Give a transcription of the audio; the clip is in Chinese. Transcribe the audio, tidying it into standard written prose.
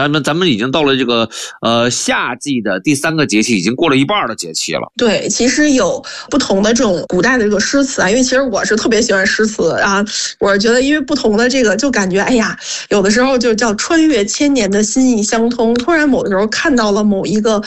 咱们已经到了这个夏季的第3个节气，已经过了一半的节气了。 对，其实有不同的这种古代的这个诗词啊，因为其实我是特别喜欢诗词啊，我是觉得因为不同的这个就感觉哎呀，有的时候就叫穿越千年的心意相通，突然某的时候看到了某一个